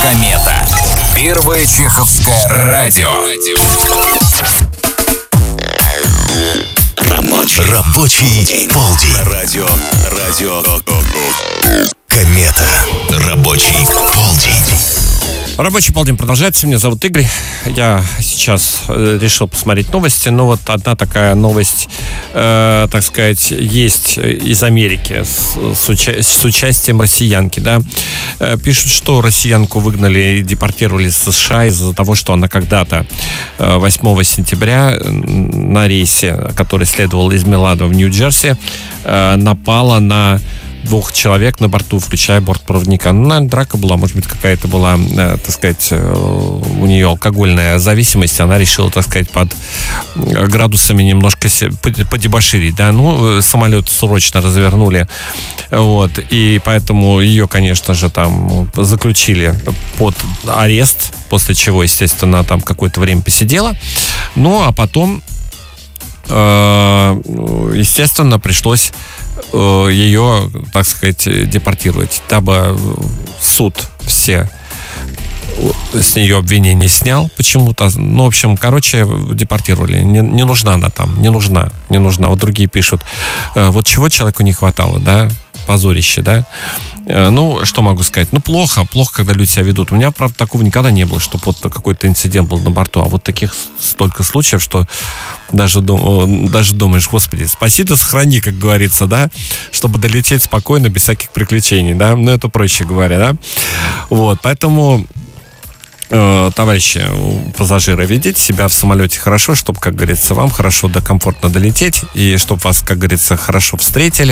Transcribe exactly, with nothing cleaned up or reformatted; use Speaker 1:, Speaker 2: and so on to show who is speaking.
Speaker 1: Комета. Первое чеховское радио.
Speaker 2: Рабочий, Рабочий полдень. Радио, радио. Комета. Рабочий полдень.
Speaker 3: Рабочий полдень продолжается. Меня зовут Игорь. Я сейчас э, решил посмотреть новости. Но вот одна такая новость, э, так сказать, есть из Америки с, с, уча- с участием россиянки. Да? Э, пишут, что россиянку выгнали и депортировали из США из-за того, что она когда-то э, восьмого сентября на рейсе, который следовал из Милана в Нью-Джерси, э, напала на двух человек на борту, включая бортпроводника. Ну, наверное, драка была, может быть, какая-то была, э, так сказать, э, у нее алкогольная зависимость. Она решила, так сказать, под градусами немножко подебоширить, да. Ну, самолет срочно развернули, вот, и поэтому ее, конечно же, там заключили под арест, после чего, естественно, она там какое-то время посидела. Ну, а потом, э, естественно, пришлось ее, так сказать, депортировать, дабы суд все с нее обвинения снял почему-то. Ну, в общем, короче, депортировали. Не, не нужна она там, не нужна, не нужна. Вот другие пишут, вот чего человеку не хватало, да, позорище, да. Ну, что могу сказать? Ну, плохо, плохо, когда люди себя ведут. У меня, правда, такого никогда не было, чтобы вот какой-то инцидент был на борту. А вот таких столько случаев, что даже, даже думаешь, господи, спаси да сохрани, как говорится, да, чтобы долететь спокойно, без всяких приключений, да. Ну, это проще говоря, да. Вот, поэтому, э, товарищи, пассажиры, ведите себя в самолете хорошо, чтобы, как говорится, вам хорошо да комфортно долететь, и чтобы вас, как говорится, хорошо встретили.